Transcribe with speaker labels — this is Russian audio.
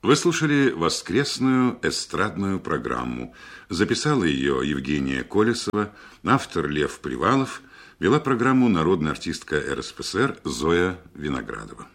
Speaker 1: Вы слушали воскресную эстрадную программу. Записала ее Евгения Колесова, автор Лев Привалов, вела программу народная артистка РСФСР Зоя Виноградова.